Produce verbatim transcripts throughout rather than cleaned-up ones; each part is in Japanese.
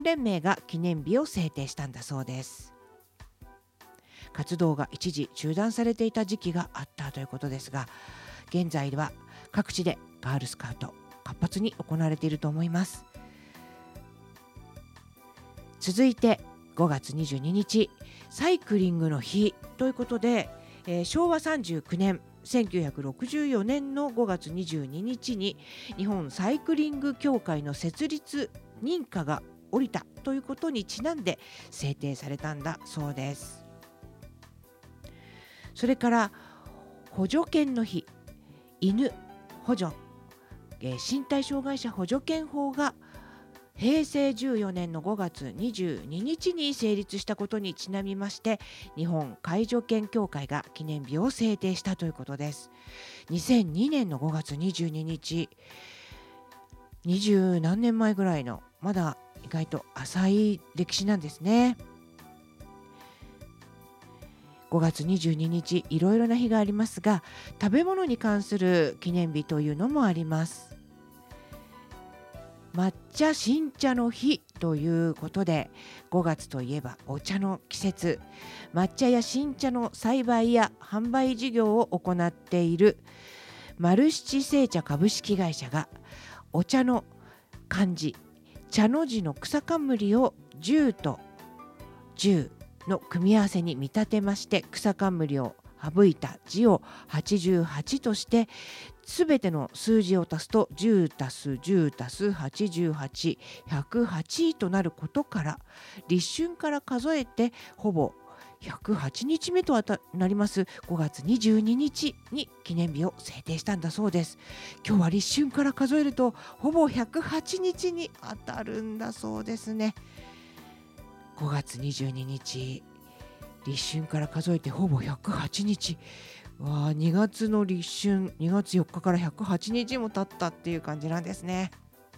連盟が記念日を制定したんだそうです。活動が一時中断されていた時期があったということですが、現在は各地でガールスカウト活発に行われていると思います。続いてごがつにじゅうににち、サイクリングの日ということで、えー、しょうわさんじゅうきゅうねんせんきゅうひゃくろくじゅうよねんのごがつにじゅうににちに日本サイクリング協会の設立認可が下りたということにちなんで制定されたんだそうです。それから補助犬の日、犬補助、えー、身体障害者補助犬法がへいせいじゅうよねんのごがつにじゅうににちに成立したことにちなみまして、日本介助犬協会が記念日を制定したということです。にせんにねんのごがつにじゅうににち、二十何年前ぐらいの、まだ意外と浅い歴史なんですね。ごがつにじゅうににち、いろいろな日がありますが、食べ物に関する記念日というのもあります。抹茶新茶の日ということで、ごがつといえばお茶の季節、抹茶や新茶の栽培や販売事業を行っている丸七製茶株式会社が、お茶の漢字、茶の字の草冠をじゅうとじゅうの組み合わせに見立てまして、草冠を省いた字をはちじゅうはちとして、すべての数字を足すとじゅうたすじゅうたすはちじゅうはち、ひゃくはちとなることから、立春から数えてほぼひゃくはちにちめとなりますごがつにじゅうににちに記念日を制定したんだそうです。今日は立春から数えるとほぼひゃくはちにちに当たるんだそうですね。ごがつにじゅうににち、立春から数えてほぼひゃくはちにち、わあ、にがつの立春、にがつよっかからひゃくはちにちも経ったっていう感じなんですね。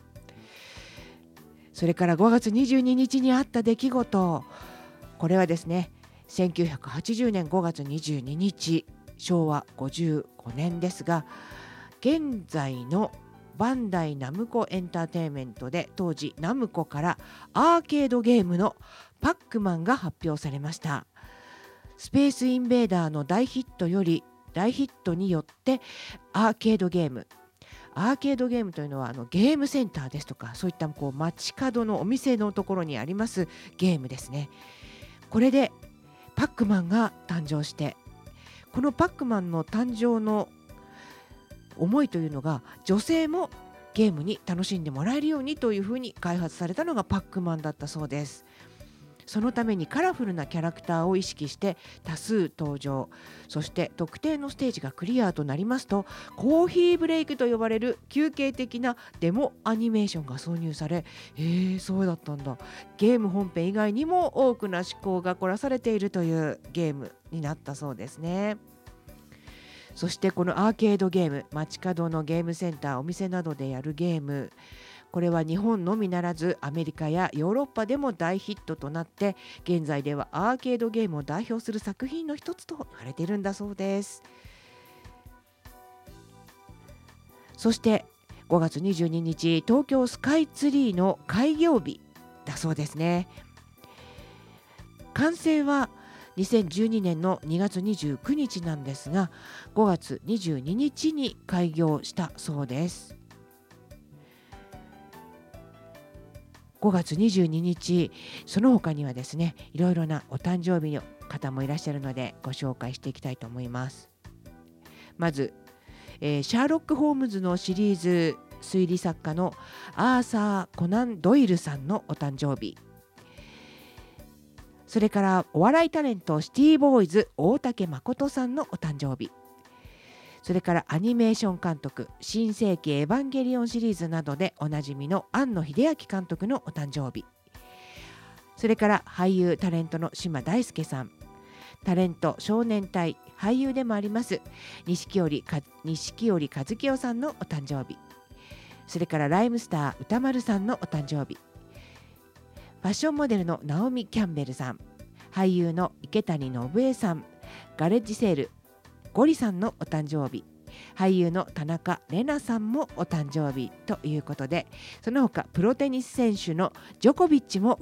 それからごがつにじゅうににちにあった出来事、これはですね、せんきゅうひゃくはちじゅうねんごがつにじゅうににち、しょうわごじゅうごねんですが、現在のバンダイナムコエンターテインメントで、当時ナムコからアーケードゲームのパックマンが発表されました。スペースインベーダーの大ヒットより大ヒットによってアーケードゲーム、アーケードゲームというのはあのゲームセンターですとか、そういったこう街角のお店のところにありますゲームですね。これでパックマンが誕生して、このパックマンの誕生の思いというのが、女性もゲームに楽しんでもらえるようにというふうに開発されたのがパックマンだったそうです。そのためにカラフルなキャラクターを意識して多数登場、そして特定のステージがクリアとなりますと、コーヒーブレイクと呼ばれる休憩的なデモアニメーションが挿入され、へー、そうだったんだ、ゲーム本編以外にも多くの思考が凝らされているというゲームになったそうですね。そしてこのアーケードゲーム、街角のゲームセンター、お店などでやるゲーム、これは日本のみならずアメリカやヨーロッパでも大ヒットとなって、現在ではアーケードゲームを代表する作品の一つと言われているんだそうです。そしてごがつにじゅうににち、東京スカイツリーの開業日だそうですね。完成はにせんじゅうにねんのにがつにじゅうくにちなんですが、ごがつにじゅうににちに開業したそうです。ごがつにじゅうににち、その他にはですね、いろいろなお誕生日の方もいらっしゃるのでご紹介していきたいと思います。まず、えー、シャーロック・ホームズのシリーズ推理作家のアーサー・コナン・ドイルさんのお誕生日、それからお笑いタレントシティボーイズ大竹誠さんのお誕生日、それからアニメーション監督、新世紀エヴァンゲリオンシリーズなどでおなじみの庵野秀明監督のお誕生日、それから俳優タレントの島大輔さん、タレント少年隊俳優でもあります錦織か錦織一清さんのお誕生日、それからライムスター歌丸さんのお誕生日、ファッションモデルのナオミ・キャンベルさん、俳優の池谷信江さん、ガレッジセールゴリさんのお誕生日、 俳優の田中玲奈さんもお誕生日ということで、その他プロテニス選手のジョコビッチも